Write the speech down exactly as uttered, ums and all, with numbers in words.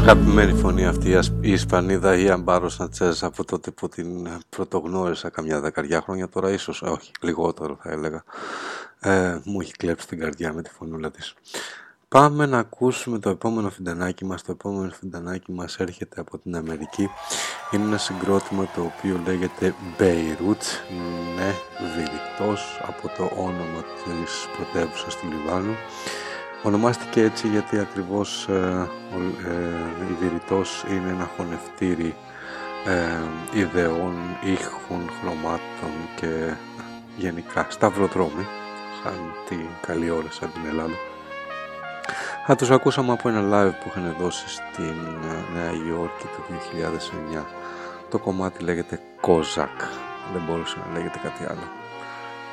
αγαπημένη φωνή αυτή η Ισπανίδα η Αμπάρο Σαντσέζ, από τότε που την πρωτογνώρισα καμιά δεκαριά χρόνια, τώρα ίσως όχι, λιγότερο θα έλεγα. Ε, μου έχει κλέψει την καρδιά με τη φωνούλα της. Πάμε να ακούσουμε το επόμενο φιντανάκι μας. Το επόμενο φιντανάκι μας έρχεται από την Αμερική. Είναι ένα συγκρότημα το οποίο λέγεται Beirut, ναι, Βηρητός, από το όνομα της πρωτεύουσας του Λιβάνου. Ονομάστηκε έτσι γιατί ακριβώς ε, ε, η Βηρητός είναι ένα χωνευτήρι ε, ιδεών, ήχων, χρωμάτων και γενικά σταυροδρόμι, σαν την καλή ώρα, σαν την Ελλάδα. Θα τους ακούσαμε από ένα live που είχαν δώσει στην Νέα Υόρκη το δύο χιλιάδες εννιά. Το κομμάτι λέγεται Kozak, δεν μπορούσε να λέγεται κάτι άλλο.